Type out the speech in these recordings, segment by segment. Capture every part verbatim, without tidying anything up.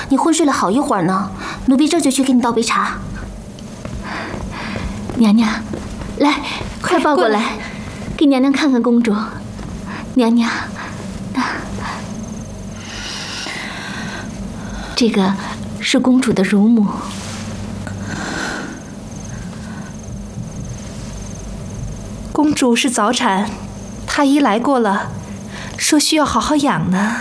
你昏睡了好一会儿呢，奴婢这就去给你倒杯茶。娘娘，来，快抱过来，给娘娘看看公主。娘娘，这个是公主的乳母。 公主是早产，太医来过了，说需要好好养呢。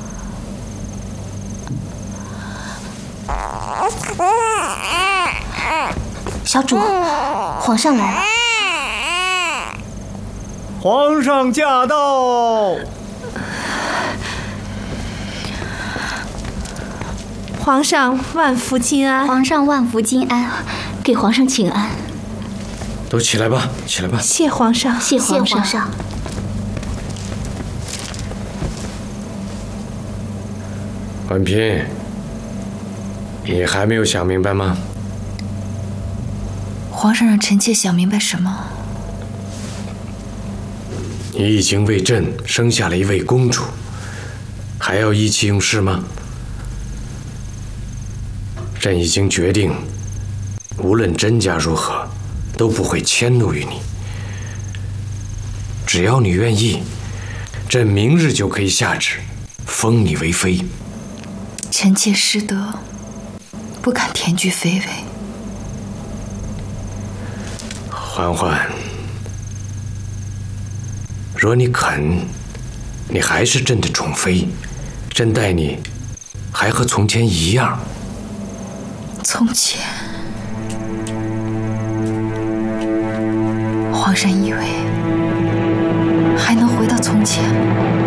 小主，皇上来了。 皇上驾到！ 皇上万福金安！ 皇上万福金安，给皇上请安。 都起来吧，起来吧。 谢皇上， 谢皇上。上婉嫔，你还没有想明白吗？ 皇上让臣妾想明白什么？ 你已经为朕生下了一位公主，还要意气用事吗？朕已经决定，无论甄家如何，都不会迁怒于你。只要你愿意，朕明日就可以下旨，封你为妃。 臣妾失德，不敢田居妃位。 嬛嬛，若你肯，你还是朕的宠妃，朕待你还和从前一样。 从前，皇上以为还能回到从前吗？